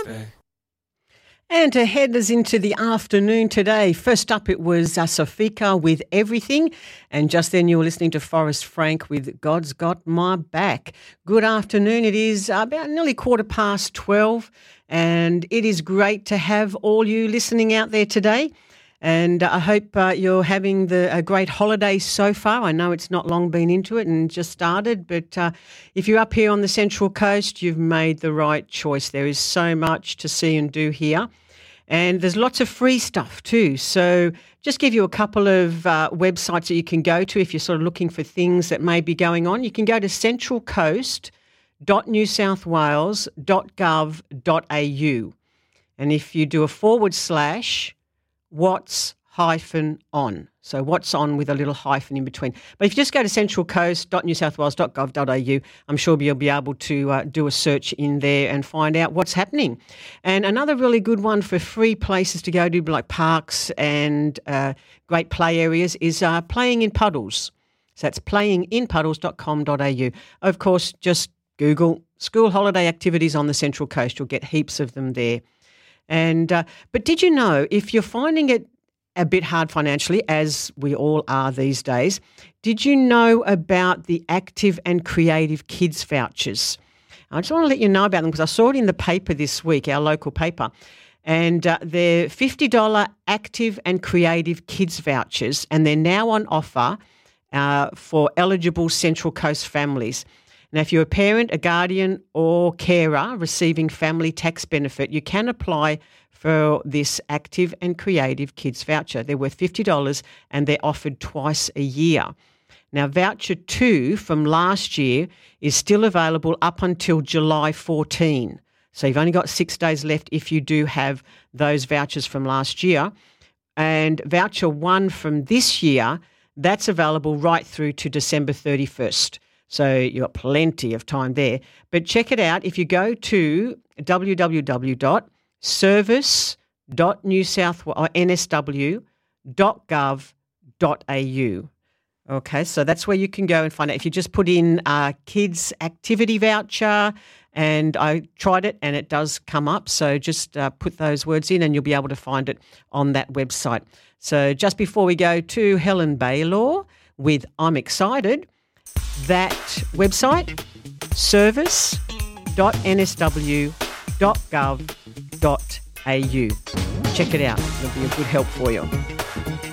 And to head us into the afternoon today, first up it was Sofika with Everything, and just then you were listening to Forrest Frank with God's Got My Back. Good afternoon. It is about nearly 12:15, and it is great to have all you listening out there today. And I hope you're having a great holiday so far. I know it's not long been into it and just started, but if you're up here on the Central Coast, you've made the right choice. There is so much to see and do here. And there's lots of free stuff too. So just give you a couple of websites that you can go to if you're sort of looking for things that may be going on. You can go to centralcoast.newsouthwales.gov.au. And if you do a / what's-on. So what's on with a little hyphen in between. But if you just go to centralcoast.newsouthwales.gov.au, I'm sure you'll be able to do a search in there and find out what's happening. And another really good one for free places to go to, like parks and great play areas, is Playing in Puddles. So that's playinginpuddles.com.au. Of course, just Google school holiday activities on the Central Coast. You'll get heaps of them there. And but did you know, if you're finding it a bit hard financially, as we all are these days, did you know about the Active and Creative Kids vouchers? I just want to let you know about them because I saw it in the paper this week, our local paper, and they're $50 Active and Creative Kids vouchers, and they're now on offer for eligible Central Coast families. Now, if you're a parent, a guardian or carer receiving family tax benefit, you can apply for this Active and Creative Kids voucher. They're worth $50 and they're offered twice a year. Now, voucher 2 from last year is still available up until July 14. So you've only got 6 days left if you do have those vouchers from last year. And voucher 1 from this year, that's available right through to December 31st. So you've got plenty of time there. But check it out. If you go to www.service.newsouthwales.nsw.gov.au. Okay, so that's where you can go and find out. If you just put in kids activity voucher, and I tried it and it does come up. So just put those words in and you'll be able to find it on that website. So just before we go to Helen Baylor with I'm Excited, that website, service.nsw.gov.au. Check it out. It'll be a good help for you.